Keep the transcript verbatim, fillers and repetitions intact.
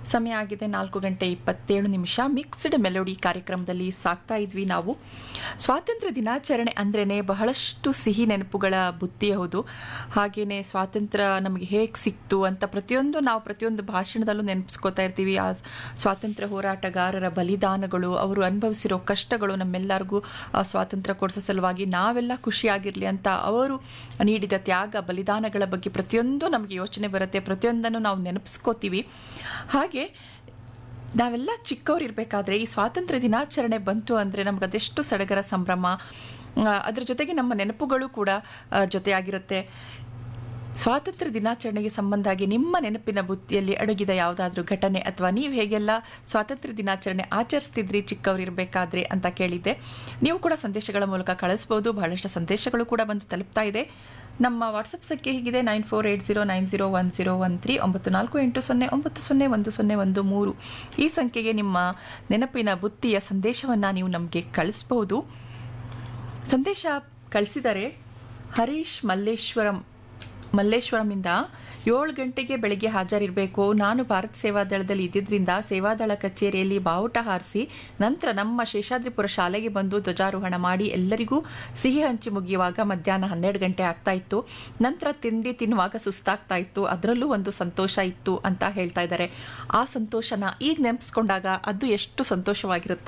ಸಮಯ ಆಗಿದೆ ನಾಲ್ಕು ಗಂಟೆ ಇಪ್ಪತ್ತೇಳು ನಿಮಿಷ. ಮಿಕ್ಸ್ಡ್ ಮೆಲೋಡಿ ಕಾರ್ಯಕ್ರಮದಲ್ಲಿ ಸಾಕ್ತಾ ಇದ್ವಿ ನಾವು. ಸ್ವಾತಂತ್ರ್ಯ ದಿನಾಚರಣೆ ಅಂದ್ರೇ ಬಹಳಷ್ಟು ಸಿಹಿ ನೆನಪುಗಳ ಬುತ್ತಿ ಹೌದು. ಹಾಗೆಯೇ ಸ್ವಾತಂತ್ರ್ಯ ನಮಗೆ ಹೇಗೆ ಸಿಕ್ತು ಅಂತ ಪ್ರತಿಯೊಂದು ನಾವು ಪ್ರತಿಯೊಂದು ಭಾಷಣದಲ್ಲೂ ನೆನಪಿಸ್ಕೋತಾ ಇರ್ತೀವಿ. ಆ ಸ್ವಾತಂತ್ರ್ಯ ಹೋರಾಟಗಾರರ ಬಲಿದಾನಗಳು, ಅವರು ಅನುಭವಿಸಿರೋ ಕಷ್ಟಗಳು, ನಮ್ಮೆಲ್ಲರಿಗೂ ಸ್ವಾತಂತ್ರ್ಯ ಕೊಡಿಸೋ ಸಲುವಾಗಿ ನಾವೆಲ್ಲ ಖುಷಿಯಾಗಿರಲಿ ಅಂತ ಅವರು ನೀಡಿದ ತ್ಯಾಗ ಬಲಿದಾನಗಳ ಬಗ್ಗೆ ಪ್ರತಿಯೊಂದು ನಮಗೆ ಯೋಚನೆ ಬರುತ್ತೆ. ಪ್ರತಿಯೊಂದನ್ನು ನಾವು ನೆನಪಿಸ್ಕೋತೀವಿ. ಹಾಗೆ ನಾವೆಲ್ಲ ಚಿಕ್ಕವರಿರಬೇಕಾದ್ರೆ ಈ ಸ್ವಾತಂತ್ರ್ಯ ದಿನಾಚರಣೆ ಬಂತು ಅಂದರೆ ನಮ್ಗೆ ಅದೆಷ್ಟು ಸಡಗರ ಸಂಭ್ರಮ. ಅದರ ಜೊತೆಗೆ ನಮ್ಮ ನೆನಪುಗಳು ಕೂಡ ಜೊತೆಯಾಗಿರುತ್ತೆ. ಸ್ವಾತಂತ್ರ್ಯ ದಿನಾಚರಣೆಗೆ ಸಂಬಂಧ ಆಗಿ ನಿಮ್ಮ ನೆನಪಿನ ಬುತ್ತಿಯಲ್ಲಿ ಅಡಗಿದ ಯಾವುದಾದ್ರೂ ಘಟನೆ ಅಥವಾ ನೀವು ಹೇಗೆಲ್ಲ ಸ್ವಾತಂತ್ರ್ಯ ದಿನಾಚರಣೆ ಆಚರಿಸ್ತಿದ್ರಿ ಚಿಕ್ಕವರಿರಬೇಕಾದ್ರೆ ಅಂತ ಕೇಳಿದ್ದೆ. ನೀವು ಕೂಡ ಸಂದೇಶಗಳ ಮೂಲಕ ಕಳಿಸ್ಬೋದು. ಬಹಳಷ್ಟು ಸಂದೇಶಗಳು ಕೂಡ ಬಂದು ತಲುಪ್ತಾ ಇದೆ. ನಮ್ಮ ವಾಟ್ಸಪ್ ಸಂಖ್ಯೆ ಹೀಗಿದೆ: nine four eight zero nine zero one zero one three ಒಂಬತ್ತು ನಾಲ್ಕು ಎಂಟು ಸೊನ್ನೆ ಒಂಬತ್ತು ಸೊನ್ನೆ ಒಂದು ಸೊನ್ನೆ ಒಂದು ಮೂರು. ಈ ಸಂಖ್ಯೆಗೆ ನಿಮ್ಮ ನೆನಪಿನ ಬುತ್ತಿಯ ಸಂದೇಶವನ್ನು ನೀವು ನಮಗೆ ಕಳಿಸ್ಬೋದು. ಸಂದೇಶ ಕಳಿಸಿದರೆ ಹರೀಶ್ ಮಲ್ಲೇಶ್ವರಂ ಮಲ್ಲೇಶ್ವರಮಿಂದ ಏಳು ಗಂಟೆಗೆ ಬೆಳಗ್ಗೆ ಹಾಜರಿರಬೇಕು. ನಾನು ಭಾರತ ಸೇವಾದಳದಲ್ಲಿ ಇದ್ದಿದ್ದರಿಂದ ಸೇವಾದಳ ಕಚೇರಿಯಲ್ಲಿ ಬಾವುಟ ಹಾರಿಸಿ ನಂತರ ನಮ್ಮ ಶೇಷಾದ್ರಿಪುರ ಶಾಲೆಗೆ ಬಂದು ಧ್ವಜಾರೋಹಣ ಮಾಡಿ ಎಲ್ಲರಿಗೂ ಸಿಹಿ ಹಂಚಿ ಮುಗಿಯುವಾಗ ಮಧ್ಯಾಹ್ನ ಹನ್ನೆರಡು ಗಂಟೆ ಆಗ್ತಾ ಇತ್ತು. ನಂತರ ತಿಂಡಿ ತಿನ್ನುವಾಗ ಸುಸ್ತಾಗ್ತಾ ಇತ್ತು. ಅದರಲ್ಲೂ ಒಂದು ಸಂತೋಷ ಇತ್ತು ಅಂತ ಹೇಳ್ತಾ ಇದ್ದಾರೆ. ಆ ಸಂತೋಷನ ಈಗ ನೆನಪಿಸ್ಕೊಂಡಾಗ ಅದು ಎಷ್ಟು ಸಂತೋಷವಾಗಿರುತ್ತೆ